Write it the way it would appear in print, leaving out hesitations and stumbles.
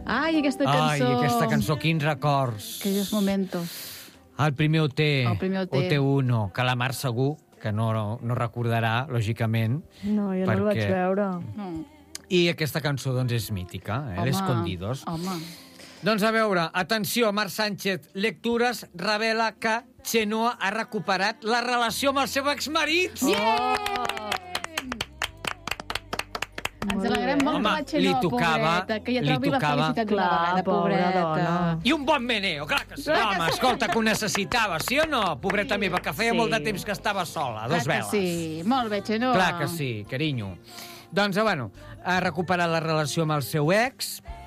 Ai, aquesta cançó. Ai, aquesta cançó, quins records. Aquellos momentos. El primer OT, El primer OT. OT1, que la Mar segur que no recordarà, lògicament. No, jo no el vaig veure. I aquesta cançó, doncs, és mítica, El Escondidos. Home. Doncs a veure, atenció, Marc Sánchez, Lectures revela que Chenoa ha recuperat la relació amb el seu exmarit. Ens alegrem molt Home, de la Xenoa, li tocava, pobreta, que ja li trobi la tocava. felicitat d'una Clar, vegada, pobra pobreta. dona. I un bon meneo, clar que sí. Home, escolta, que ho necessitava, sí o no, pobreta meva, que feia molt de temps que estava sola, dos Clar veles. que sí, molt bé, Xenoa. Clar que sí, carinyo. Doncs, bueno, ha recuperat la relació amb el seu ex